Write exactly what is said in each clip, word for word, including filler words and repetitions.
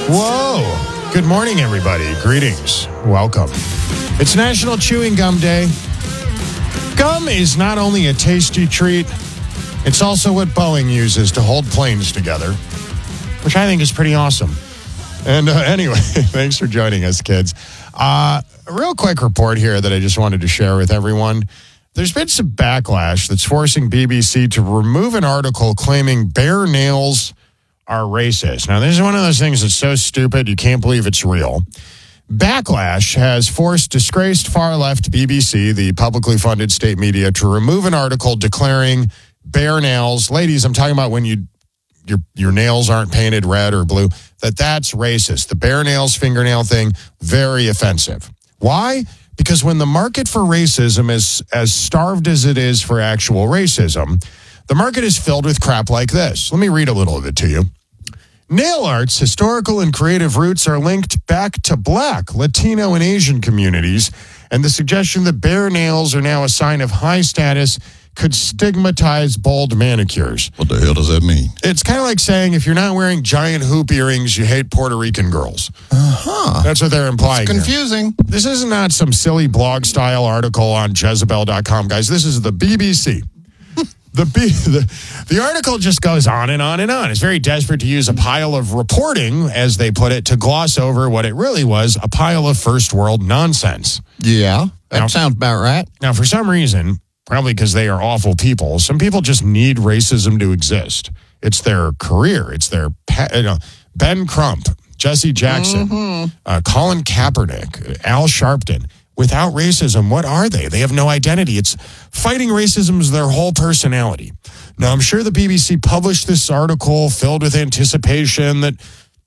Whoa. Good morning, everybody. Greetings. Welcome. It's National Chewing Gum Day. Gum is not only a tasty treat, it's also what Boeing uses to hold planes together, which I think is pretty awesome. And uh, anyway, thanks for joining us, kids. Uh, a real quick report here that I just wanted to share with everyone. There's been some backlash that's forcing B B C to remove an article claiming bare nails are racist. Now, this is one of those things that's so stupid, you can't believe it's real. Backlash has forced disgraced far-left B B C, the publicly funded state media, to remove an article declaring bare nails. Ladies, I'm talking about when you your your nails aren't painted red or blue, that that's racist. The bare nails fingernail thing, very offensive. Why? Because when the market for racism is as starved as it is for actual racism, the market is filled with crap like this. Let me read a little of it to you. Nail art's historical and creative roots are linked back to Black, Latino, and Asian communities, and the suggestion that bare nails are now a sign of high status could stigmatize bold manicures. What the hell does that mean? It's kind of like saying if you're not wearing giant hoop earrings, you hate Puerto Rican girls. Uh-huh. That's what they're implying. It's confusing. Here. This is not some silly blog-style article on Jezebel dot com, guys. This is the B B C. The, B, the the article just goes on and on and on. It's very desperate to use a pile of reporting, as they put it, to gloss over what it really was, a pile of first world nonsense. Yeah, that now, sounds about right. Now, for some reason, probably because they are awful people, some people just need racism to exist. It's their career. It's their, you know, Ben Crump, Jesse Jackson, mm-hmm. uh, Colin Kaepernick, Al Sharpton. Without racism, what are they? They have no identity. It's fighting racism is their whole personality. Now, I'm sure the B B C published this article filled with anticipation that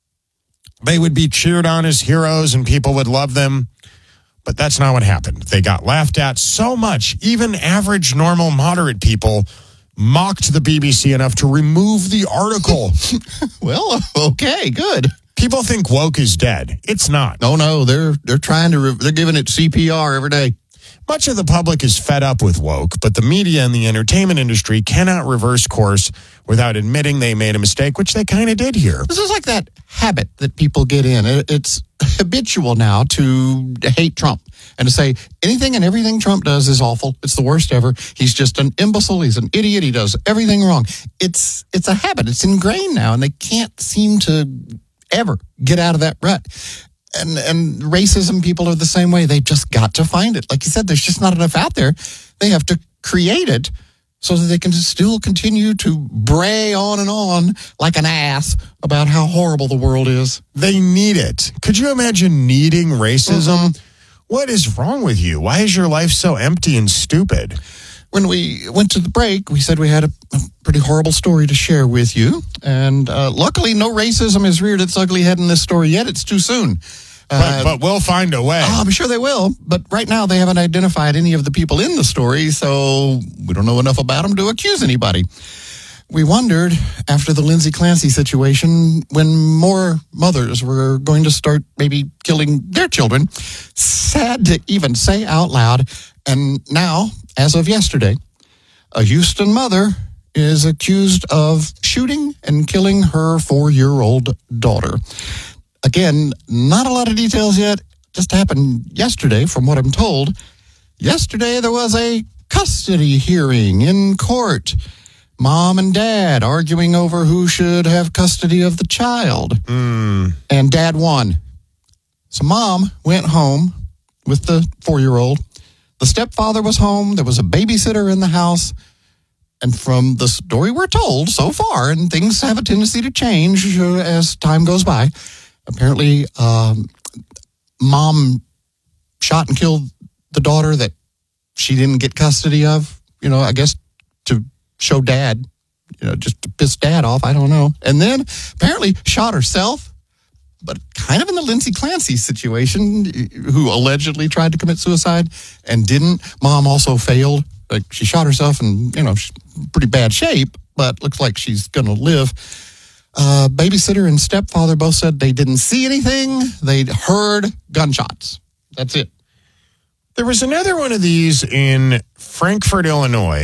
they would be cheered on as heroes and people would love them. But that's not what happened. They got laughed at so much, even average, normal, moderate people mocked the B B C enough to remove the article. Well, okay, good. People think woke is dead. It's not. No, no, they're they're trying to, re- they're giving it C P R every day. Much of the public is fed up with woke, but the media and the entertainment industry cannot reverse course without admitting they made a mistake, which they kind of did here. This is like that habit that people get in. It's habitual now to hate Trump and to say anything and everything Trump does is awful. It's the worst ever. He's just an imbecile. He's an idiot. He does everything wrong. It's it's a habit. It's ingrained now, and they can't seem to ever get out of that rut. And and racism people are the same way. They've just got to find it. Like you said, there's just not enough out there. They have to create it so that they can still continue to bray on and on like an ass about how horrible the world is. They need it. Could you imagine needing racism? Mm-hmm. What is wrong with you? Why is your life so empty and stupid? When we went to the break, we said we had a, a pretty horrible story to share with you. And uh, luckily, no racism has reared its ugly head in this story yet. It's too soon. Uh, but, but we'll find a way. Oh, I'm sure they will. But right now, they haven't identified any of the people in the story, so we don't know enough about them to accuse anybody. We wondered, after the Lindsay Clancy situation, when more mothers were going to start maybe killing their children. Sad to even say out loud. And now, as of yesterday, a Houston mother is accused of shooting and killing her four-year-old daughter. Again, not a lot of details yet. Just happened yesterday, from what I'm told. Yesterday, there was a custody hearing in court. Mom and dad arguing over who should have custody of the child. Mm. And dad won. So mom went home with the four-year-old. The stepfather was home. There was a babysitter in the house. And from the story we're told so far, and things have a tendency to change uh, as time goes by, apparently um, mom shot and killed the daughter that she didn't get custody of, you know, I guess to show dad, you know, just to piss dad off. I don't know. And then apparently shot herself, but kind of in the Lindsay Clancy situation, who allegedly tried to commit suicide and didn't. Mom also failed. Like, she shot herself and, you know, she's in pretty bad shape, but looks like she's going to live. Uh, babysitter and stepfather both said they didn't see anything. They'd heard gunshots. That's it. There was another one of these in Frankfort, Illinois.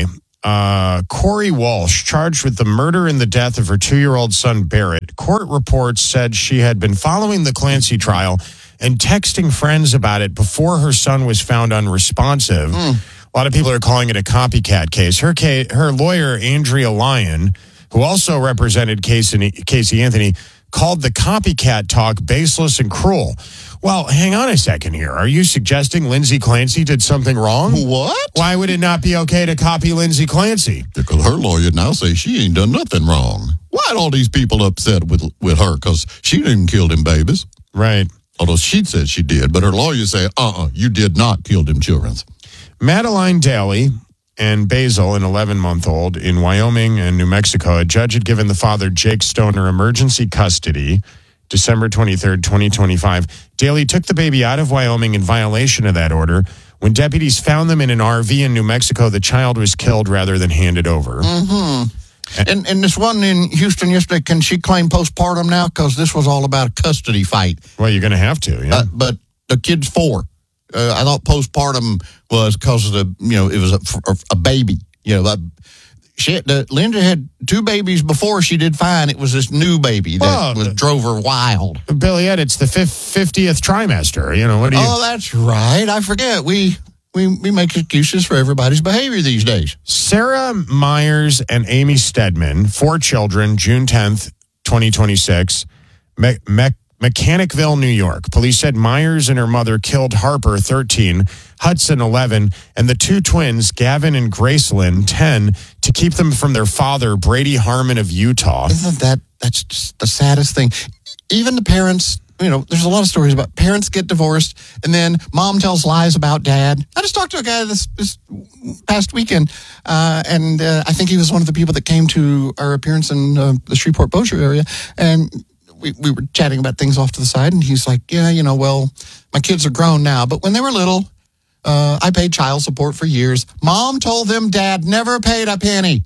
uh, Corey Walsh, charged with the murder and the death of her two-year-old son, Barrett. Court reports said she had been following the Clancy trial and texting friends about it before her son was found unresponsive. Mm. A lot of people are calling it a copycat case. Her ca- her lawyer, Andrea Lyon, who also represented Casey, Casey Anthony, called the copycat talk baseless and cruel. Well, hang on a second here. Are you suggesting Lindsay Clancy did something wrong? What? Why would it not be okay to copy Lindsay Clancy? Because her lawyer now says she ain't done nothing wrong. Why are all these people upset with with her? Because she didn't kill them babies. Right. Although she said she did, but her lawyer said, uh-uh, you did not kill them children. Madeline Daly and Basil, an eleven-month-old, in Wyoming and New Mexico, a judge had given the father, Jake Stoner, emergency custody December twenty-third, twenty twenty-five. Daly took the baby out of Wyoming in violation of that order. When deputies found them in an R V in New Mexico, the child was killed rather than handed over. Mm-hmm. And, and this one in Houston yesterday, can she claim postpartum now? Because this was all about a custody fight. Well, you're going to have to, yeah. Uh, but the kid's four. Uh, I thought postpartum was because of the, you know, it was a, a baby. You know, that, she had, the, Linda had two babies before she did fine. It was this new baby that oh, was, drove her wild. Billy Ed, it's the fiftieth trimester. You know, what do you... Oh, that's right. I forget. We... We we make excuses for everybody's behavior these days. Sarah Myers and Amy Stedman, four children, June tenth, twenty twenty-six, Me- Me- Mechanicville, New York. Police said Myers and her mother killed Harper, thirteen, Hudson, eleven, and the two twins, Gavin and Gracelyn, ten, to keep them from their father, Brady Harmon of Utah. Isn't that, that's just the saddest thing? Even the parents... You know, there's a lot of stories about parents get divorced and then mom tells lies about dad. I just talked to a guy this, this past weekend, uh, and uh, I think he was one of the people that came to our appearance in uh, the Shreveport-Bossier area, and we, we were chatting about things off to the side, and he's like, yeah, you know, well, my kids are grown now, but when they were little, uh, I paid child support for years. Mom told them dad never paid a penny.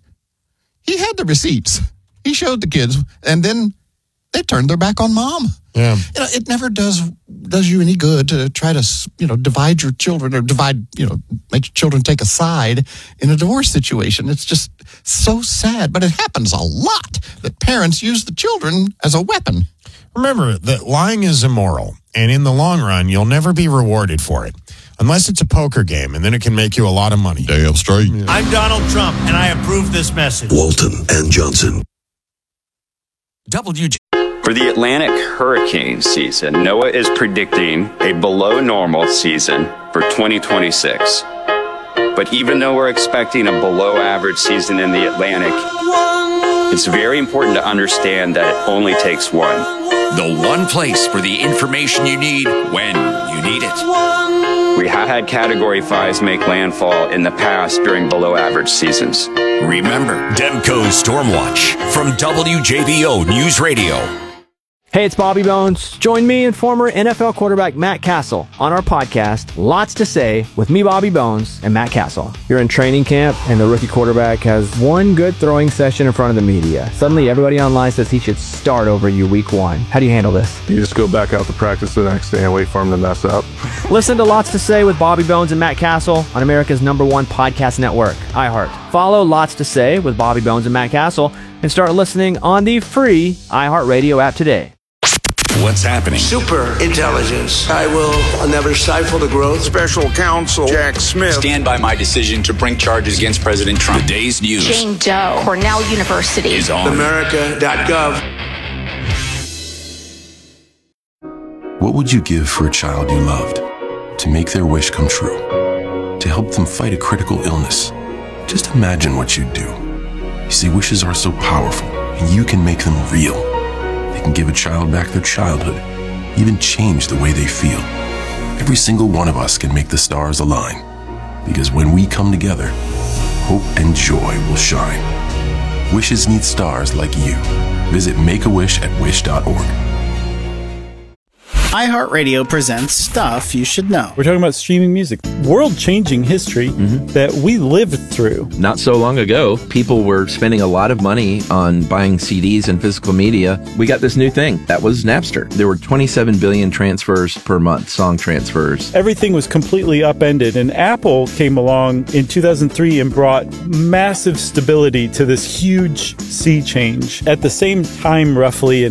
He had the receipts. He showed the kids, and then they turned their back on mom. Yeah, you know, it never does does you any good to try to, you know, divide your children or divide, you know, make your children take a side in a divorce situation. It's just so sad, but it happens a lot that parents use the children as a weapon. Remember that lying is immoral, and in the long run, you'll never be rewarded for it. Unless it's a poker game, and then it can make you a lot of money. Damn straight. Yeah. I'm Donald Trump, and I approve this message. Walton and Johnson. W J. For the Atlantic hurricane season, NOAA is predicting a below normal season for twenty twenty-six. But even though we're expecting a below average season in the Atlantic, it's very important to understand that it only takes one. The one place for the information you need when you need it. We have had Category fives make landfall in the past during below average seasons. Remember, Demco's Stormwatch from W J B O News Radio. Hey, it's Bobby Bones. Join me and former N F L quarterback Matt Castle on our podcast, Lots to Say, with me, Bobby Bones, and Matt Castle. You're in training camp, and the rookie quarterback has one good throwing session in front of the media. Suddenly, everybody online says he should start over you week one. How do you handle this? You just go back out to practice the next day and wait for him to mess up. Listen to Lots to Say with Bobby Bones and Matt Castle on America's number one podcast network, iHeart. Follow Lots to Say with Bobby Bones and Matt Castle and start listening on the free iHeartRadio app today. What's happening? Super intelligence. I will never stifle the growth. Special counsel Jack Smith. Stand by my decision to bring charges against President Trump. The day's news. Jane Doe, Cornell University. Is on. America dot gov. What would you give for a child you loved? To make their wish come true? To help them fight a critical illness? Just imagine what you'd do. You see, wishes are so powerful, and you can make them real. Can give a child back their childhood, even change the way they feel. Every single one of us can make the stars align, because when we come together, hope and joy will shine. Wishes need stars like you. Visit Make A Wish at wish dot org. iHeartRadio presents Stuff You Should Know. We're talking about streaming music, world-changing history mm-hmm. that we lived through. Not so long ago, people were spending a lot of money on buying C Ds and physical media. We got this new thing. That was Napster. There were twenty-seven billion transfers per month, song transfers. Everything was completely upended, and Apple came along in two thousand three and brought massive stability to this huge sea change. At the same time, roughly, in